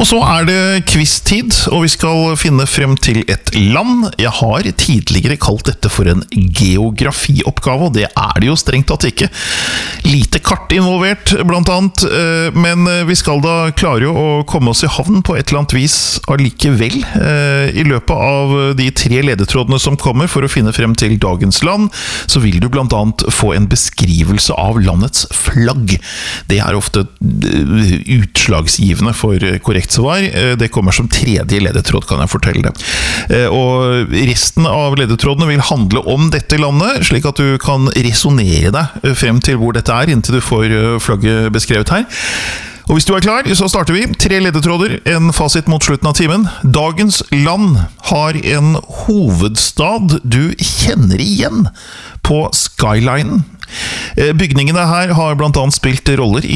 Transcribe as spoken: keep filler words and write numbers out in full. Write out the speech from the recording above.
Og så er det quiz-tid, og vi skal finne frem til et land. Jeg har tidligere kalt dette for en geografioppgave, og det er det jo strengt tatt ikke. Lite kart involvert, blant annet, men vi skal da klare å komme oss i havn på et eller annet vis allikevel. I løpet av de tre ledetrådene som kommer for å finne frem til dagens land, så vil du blant annet få en beskrivelse av landets flagg. Det er ofte utslagsgivende for korrekt svar. Det kommer som tredje ledetråd, kan jeg fortelle det. Og resten av ledetrådene vil handle om dette landet, slik at du kan resonere deg frem til hvor dette er, inntil du får flagget beskrevet her. Og hvis du er klar, så starter vi. Tre ledetråder, en fasit mot slutten av timen. Dagens land har en hovedstad du kjenner igjen på skylinen. Bygningene her har blant annet spilt roller i